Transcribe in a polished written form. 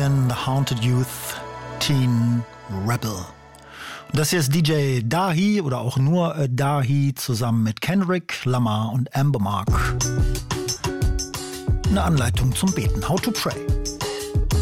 Rebellion, The Haunted Youth, Teen Rebel. Und das hier ist DJ Dahi oder auch nur Dahi zusammen mit Kendrick Lamar und Amber Mark. Eine Anleitung zum Beten. How to Pray.